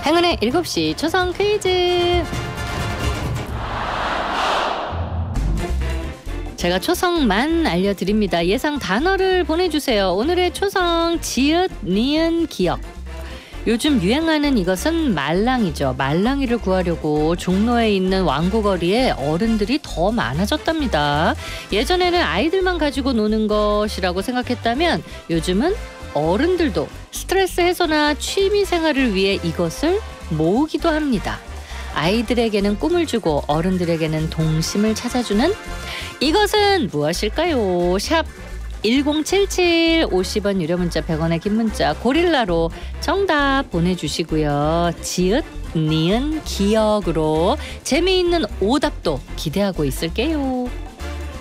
행운의 7시 초성 퀴즈. 제가 초성만 알려드립니다. 예상 단어를 보내주세요. 오늘의 초성 지읒, 니은, 기역. 요즘 유행하는 이것은 말랑이죠. 말랑이를 구하려고 종로에 있는 왕고거리에 어른들이 더 많아졌답니다. 예전에는 아이들만 가지고 노는 것이라고 생각했다면 요즘은 어른들도 스트레스 해소나 취미 생활을 위해 이것을 모으기도 합니다. 아이들에게는 꿈을 주고 어른들에게는 동심을 찾아주는 이것은 무엇일까요? 샵 1077 50원 유료 문자 100원의 긴 문자 고릴라로 정답 보내주시고요. 지읒, 니은, 기역으로 재미있는 오답도 기대하고 있을게요.